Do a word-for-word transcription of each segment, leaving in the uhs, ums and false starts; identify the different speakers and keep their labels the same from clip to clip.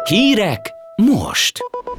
Speaker 1: Hírek most!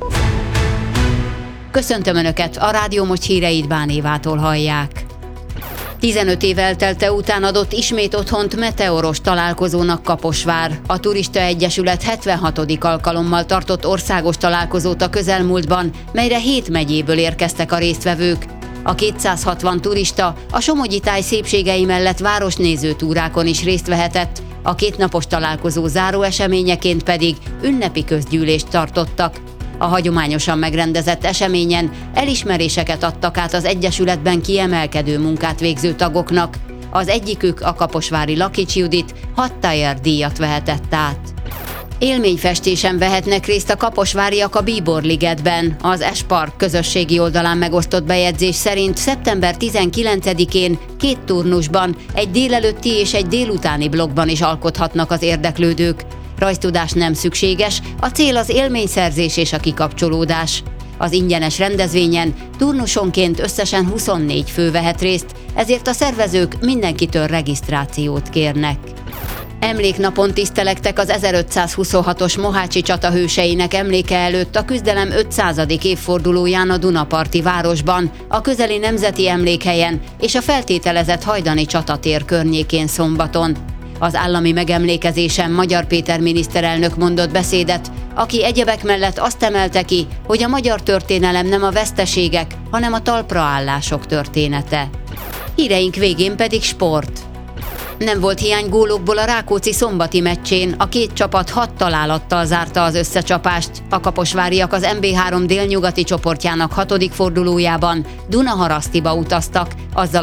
Speaker 2: Köszöntöm Önöket, a Rádió Most híreit Bán Évától hallják. tizenöt év eltelte után adott ismét otthont meteoros találkozónak Kaposvár. A Turista Egyesület hetvenhatodik alkalommal tartott országos találkozót a közelmúltban, melyre hét megyéből érkeztek a résztvevők. A kétszázhatvan turista a Somogyi táj szépségei mellett városnéző túrákon is részt vehetett, a kétnapos találkozó záró eseményeként pedig ünnepi közgyűlést tartottak. A hagyományosan megrendezett eseményen elismeréseket adtak át az Egyesületben kiemelkedő munkát végző tagoknak. Az egyikük, a kaposvári Lakics Judit hat Tire díjat vehetett át. Élményfestésen vehetnek részt a kaposváriak a Bíborligetben. Az S-Park közösségi oldalán megosztott bejegyzés szerint szeptember tizenkilencedikén két turnusban, egy délelőtti és egy délutáni blokkban is alkothatnak az érdeklődők. Rajztudás nem szükséges, a cél az élményszerzés és a kikapcsolódás. Az ingyenes rendezvényen turnusonként összesen huszonnégy fő vehet részt, ezért a szervezők mindenkitől regisztrációt kérnek. Emléknapon tisztelektek az ezerötszázhuszonhatos mohácsi csata hőseinek emléke előtt a küzdelem ötszázadik évfordulóján a Dunaparti városban, a közeli nemzeti emlékhelyen és a feltételezett hajdani csatatér környékén szombaton. Az állami megemlékezésen Magyar Péter miniszterelnök mondott beszédet, aki egyebek mellett azt emelte ki, hogy a magyar történelem nem a veszteségek, hanem a talpraállások története. Híreink végén pedig sport. Nem volt hiány gólokból a Rákóczi szombati meccsén, a két csapat hat találattal zárta az összecsapást. A kaposváriak az em bé három délnyugati csoportjának hatodik fordulójában Dunaharasztiba utaztak, azzal